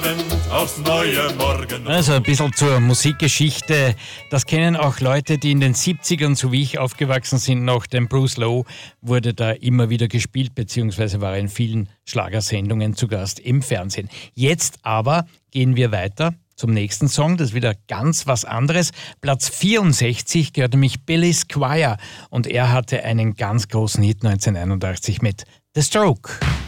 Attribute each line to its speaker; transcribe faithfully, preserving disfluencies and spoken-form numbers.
Speaker 1: Aufs neue Morgen.
Speaker 2: Also ein bisschen zur Musikgeschichte. Das kennen auch Leute, die in den siebzigern, so wie ich aufgewachsen sind, noch. Denn Bruce Lowe wurde da immer wieder gespielt, beziehungsweise war er in vielen Schlagersendungen zu Gast im Fernsehen. Jetzt aber gehen wir weiter zum nächsten Song. Das ist wieder ganz was anderes. Platz vierundsechzig gehört nämlich Billy Squier. Und er hatte einen ganz großen Hit neunzehnhunderteinundachtzig mit The Stroke.